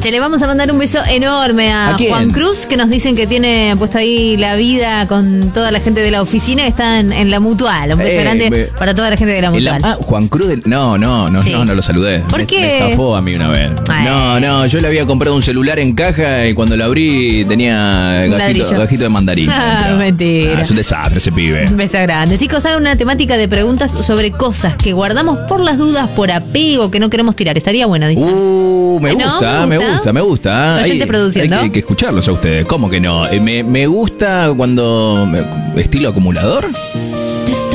Che, le vamos a mandar un beso enorme a Juan Cruz, que nos dicen que tiene puesta ahí la vida con toda la gente de la oficina que está en la Mutual. Un beso grande para toda la gente de la Mutual. Juan Cruz, no lo saludé. ¿Por qué? Me estafó a mí una vez. No, yo le había comprado un celular en caja y cuando lo abrí tenía gajito de mandarín. Mentira. Es un desastre ese pibe. Un beso grande. Chicos, hagan una temática de preguntas sobre cosas que guardamos por las dudas, por apego, que no queremos tirar. Estaría bueno, dice. Me gusta. Oyentes produciendo. Hay que escucharlos a ustedes. ¿Cómo que no? Me gusta cuando... ¿Estilo acumulador?